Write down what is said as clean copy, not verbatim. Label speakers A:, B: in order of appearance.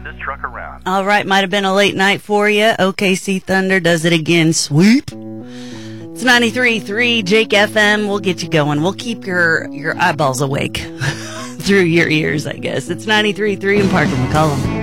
A: this truck around.
B: All right, might have been a late night for you. OKC Thunder does it again. Sweep. It's 93.3 Jake FM. We'll get you going. We'll keep your eyeballs awake through your ears, I guess. It's 93.3 in Parker McCollum.